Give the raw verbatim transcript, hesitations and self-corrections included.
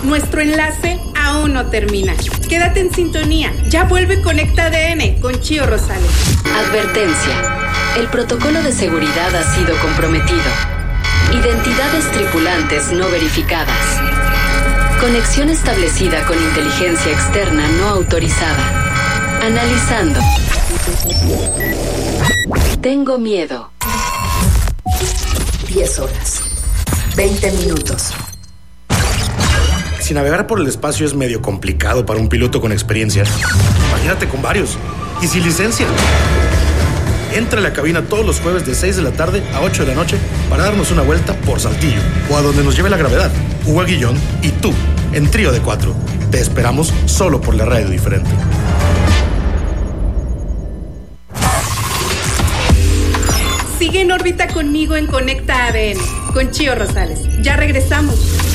Nuestro enlace aún no termina. Quédate en sintonía. Ya vuelve Conecta A D N con Chío Rosales. Advertencia. El protocolo de seguridad ha sido comprometido. Identidades tripulantes no verificadas. Conexión establecida con inteligencia externa no autorizada. Analizando. Tengo miedo. diez horas. veinte minutos. Si navegar por el espacio es medio complicado para un piloto con experiencia, imagínate con varios y sin licencia. Entra a la cabina todos los jueves de seis de la tarde a ocho de la noche para darnos una vuelta por Saltillo o a donde nos lleve la gravedad. Hugo Aguillón y tú, en Trío de Cuatro. Te esperamos solo por la radio diferente. Sigue en órbita conmigo en Conecta A D N con Chío Rosales. Ya regresamos.